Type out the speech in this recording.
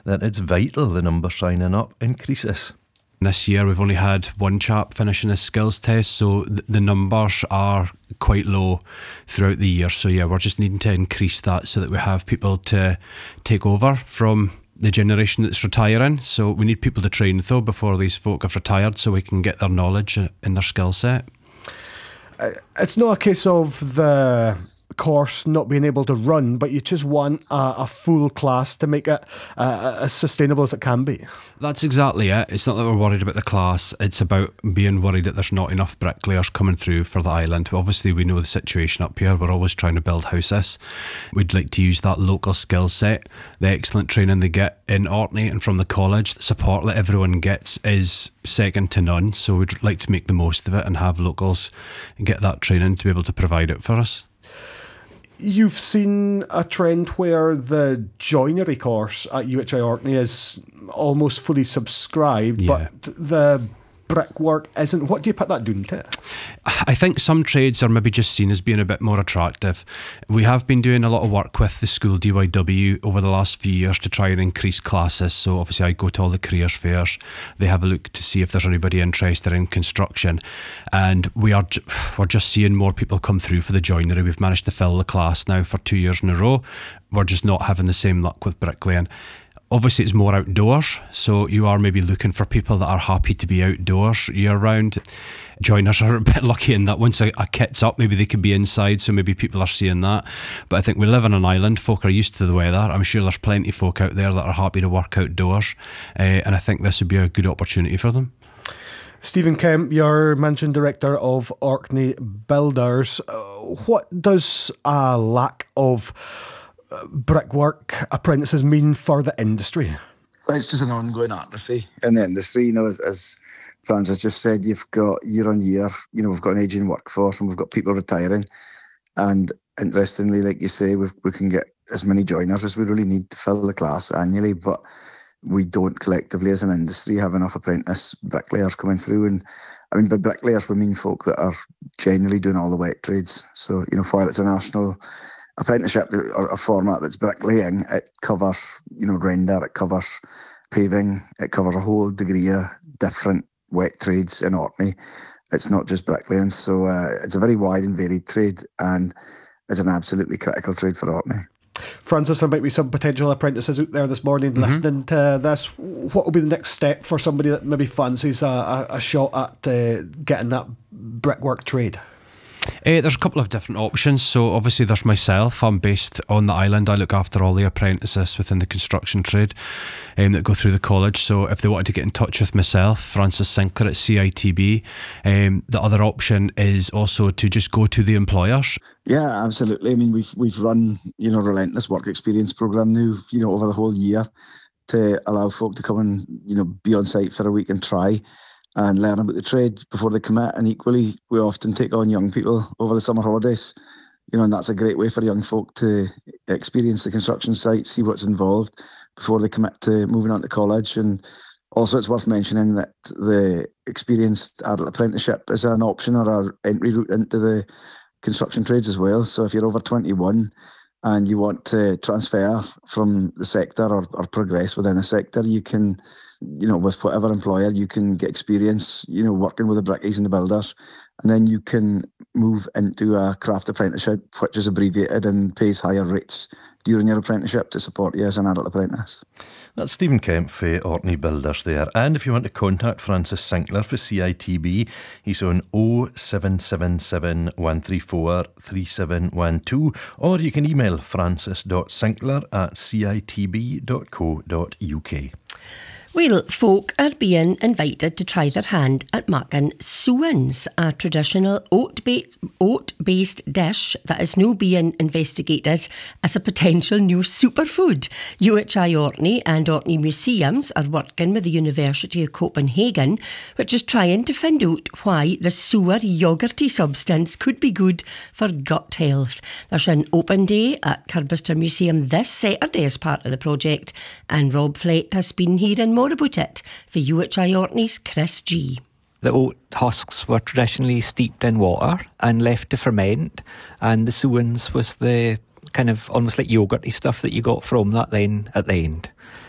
that it's vital the number signing up increases. This year we've only had one chap finishing his skills test, so the numbers are quite low throughout the year. So yeah, we're just needing to increase that so that we have people to take over from the generation that's retiring. So we need people to train though before these folk have retired, so we can get their knowledge and their skill set. It's not a case of the course not being able to run, but you just want a full class to make it as sustainable as it can be. That's exactly it. It's not that we're worried about the class, it's about being worried that there's not enough bricklayers coming through for the island. Obviously we know the situation up here, we're always trying to build houses. We'd like to use that local skill set, the excellent training they get in Orkney and from the college. The support that everyone gets is second to none, so we'd like to make the most of it and have locals get that training to be able to provide it for us. You've seen a trend where the joinery course at UHI Orkney is almost fully subscribed, Yeah. but the brickwork isn't. What do you put that down to? I think some trades are maybe just seen as being a bit more attractive. We have been doing a lot of work with the school DYW over the last few years to try and increase classes. So obviously I go to all the careers fairs. They have a look to see if there's anybody interested in construction, and we're just seeing more people come through for the joinery. We've managed to fill the class now for 2 years in a row. We're just not having the same luck with bricklaying. Obviously it's more outdoors, so you are maybe looking for people that are happy to be outdoors year round. Joiners are a bit lucky in that once a kit's up, maybe they could be inside, so maybe people are seeing that. But I think we live on an island, folk are used to the weather. I'm sure there's plenty of folk out there that are happy to work outdoors, and I think this would be a good opportunity for them. Stephen Kemp, you're Managing Director of Orkney Builders. What does a lack of brickwork apprentices mean for the industry? It's just an ongoing atrophy in the industry. as Francis just said, you've got year on year, we've got an ageing workforce and we've got people retiring. And interestingly, like you say, we can get as many joiners as we really need to fill the class annually, but we don't collectively as an industry have enough apprentice bricklayers coming through. And I mean, by bricklayers, we mean folk that are generally doing all the wet trades. So, while it's a national apprenticeship or a format that's bricklaying, it covers, render, it covers paving, it covers a whole degree of different wet trades in Orkney. It's not just bricklaying. So it's a very wide and varied trade, and it's an absolutely critical trade for Orkney. Francis, there might be some potential apprentices out there this morning listening to this. What will be the next step for somebody that maybe fancies a shot at getting that brickwork trade? There's a couple of different options. So obviously there's myself. I'm based on the island. I look after all the apprentices within the construction trade that go through the college. So if they wanted to get in touch with myself, Francis Sinclair at CITB, the other option is also to just go to the employers. Yeah, absolutely. I mean, we've run relentless work experience program now over the whole year to allow folk to come and be on site for a week and try and learn about the trade before they commit. And equally, we often take on young people over the summer holidays, and that's a great way for young folk to experience the construction site, see what's involved before they commit to moving on to college. And also it's worth mentioning that the experienced adult apprenticeship is an option or our entry route into the construction trades as well. So if you're over 21 and you want to transfer from the sector or progress within the sector, you can, with whatever employer, you can get experience, working with the brickies and the builders. And then you can move into a craft apprenticeship, which is abbreviated and pays higher rates during your apprenticeship to support you as an adult apprentice. That's Stephen Kemp for Orkney Builders there. And if you want to contact Francis Sinclair for CITB, he's on 0777 134 3712, or you can email francis.sinclair@citb.co.uk. Well, folk are being invited to try their hand at making suans, a traditional oat-based dish that is now being investigated as a potential new superfood. UHI Orkney and Orkney Museums are working with the University of Copenhagen, which is trying to find out why the sour yoghurty substance could be good for gut health. There's an open day at Kirbister Museum this Saturday as part of the project, and Rob Flett has been hearing more about it for UHI Orkney's Chris G. The oat husks were traditionally steeped in water and left to ferment, and the suans was the kind of almost like yoghurty stuff that you got from that then at the end.